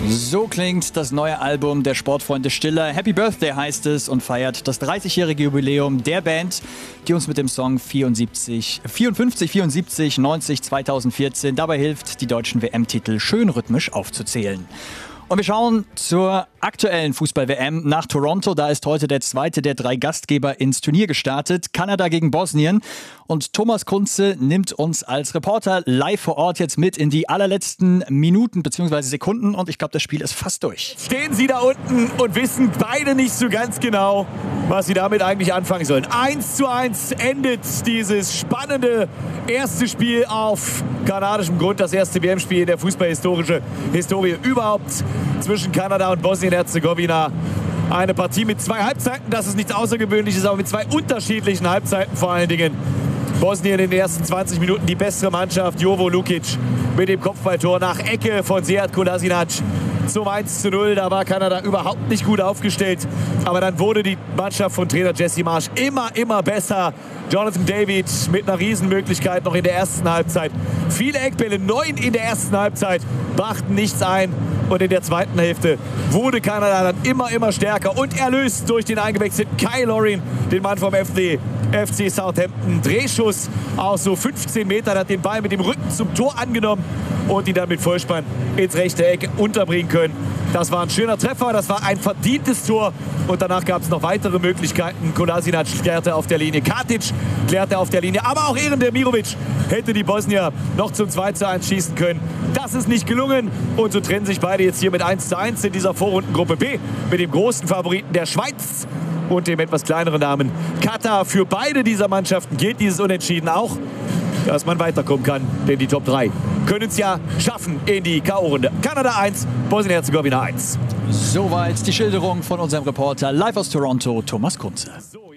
So klingt das neue Album der Sportfreunde Stiller. Happy Birthday heißt es und feiert das 30-jährige Jubiläum der Band, die uns mit dem Song 54, 90, 2014 dabei hilft, die deutschen WM-Titel schön rhythmisch aufzuzählen. Und wir schauen zur aktuellen Fußball-WM nach Toronto. Da ist heute der zweite der drei Gastgeber ins Turnier gestartet. Kanada gegen Bosnien. Und Thomas Kunze nimmt uns als Reporter live vor Ort jetzt mit in die allerletzten Minuten bzw. Sekunden. Und ich glaube, das Spiel ist fast durch. Stehen sie da unten und wissen beide nicht so ganz genau, was sie damit eigentlich anfangen sollen. 1:1 endet dieses spannende erste Spiel auf kanadischem Grund. Das erste WM-Spiel in der Fußballhistorie überhaupt zwischen Kanada und Bosnien-Herzegowina. Eine Partie mit zwei Halbzeiten, das ist nichts Außergewöhnliches, aber mit zwei unterschiedlichen Halbzeiten vor allen Dingen. Bosnien in den ersten 20 Minuten die bessere Mannschaft. Jovo Lukic mit dem Kopfballtor nach Ecke von Sead Kolasinac zum 1:0. Da war Kanada überhaupt nicht gut aufgestellt. Aber dann wurde die Mannschaft von Trainer Jesse Marsch immer besser. Jonathan David mit einer Riesenmöglichkeit noch in der ersten Halbzeit. Viele Eckbälle, 9 in der ersten Halbzeit, brachten nichts ein. Und in der zweiten Hälfte wurde Kanada dann immer stärker und erlöst durch den eingewechselten Kyle Lorin, den Mann vom FC Southampton. Drehschuss aus so 15 Metern, hat den Ball mit dem Rücken zum Tor angenommen und ihn dann mit Vollspann ins rechte Eck unterbringen können. Das war ein schöner Treffer, das war ein verdientes Tor und danach gab es noch weitere Möglichkeiten. Kolasinac klärte auf der Linie, Katic klärte auf der Linie, aber auch Eren Demirovic hätte die Bosnier noch zum 2:1 schießen können. Das ist nicht gelungen und so trennen sich beide jetzt hier mit 1:1 in dieser Vorrundengruppe B mit dem großen Favoriten der Schweiz und dem etwas kleineren Namen Katar. Für beide dieser Mannschaften gilt dieses Unentschieden auch, dass man weiterkommen kann, denn die Top 3 können es ja schaffen in die K.O.-Runde. Kanada 1, Bosnien-Herzegowina 1. Soweit die Schilderung von unserem Reporter live aus Toronto, Thomas Kunze.